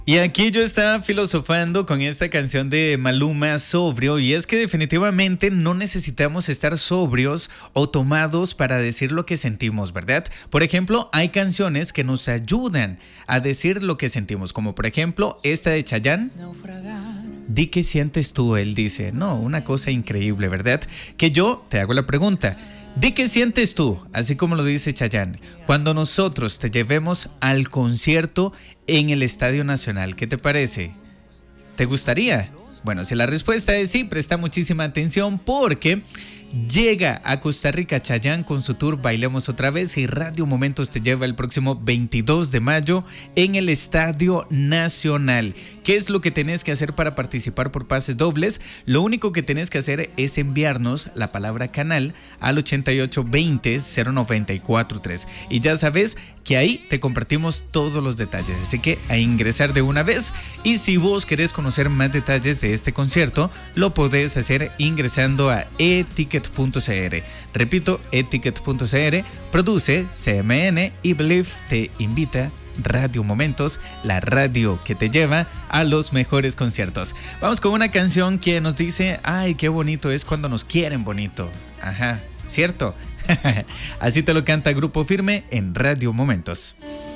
Y aquí yo estaba filosofando con esta canción de Maluma, Sobrio, y es que definitivamente no necesitamos estar sobrios o tomados para decir lo que sentimos, ¿verdad? Por ejemplo, hay canciones que nos ayudan a decir lo que sentimos, como por ejemplo esta de Chayanne. Di qué sientes tú, él dice. No, una cosa increíble, ¿verdad? Que yo te hago la pregunta. Di qué sientes tú, así como lo dice Chayanne, cuando nosotros te llevemos al concierto en el Estadio Nacional. ¿Qué te parece? ¿Te gustaría? Bueno, si la respuesta es sí, presta muchísima atención porque llega a Costa Rica Chayanne con su tour Bailemos Otra Vez y Radio Momentos te lleva el próximo 22 de mayo en el Estadio Nacional. ¿Qué es lo que tenés que hacer para participar por pases dobles? Lo único que tenés que hacer es enviarnos la palabra canal al 8820-0943. Y ya sabes que ahí te compartimos todos los detalles. Así que a ingresar de una vez. Y si vos querés conocer más detalles de este concierto, lo podés hacer ingresando a eticket.cr. Repito, eticket.cr. Produce CMN y Believe te invita Radio Momentos, la radio que te lleva a los mejores conciertos. Vamos con una canción que nos dice, ay, qué bonito es cuando nos quieren bonito. Ajá, ¿cierto? Así te lo canta Grupo Firme en Radio Momentos.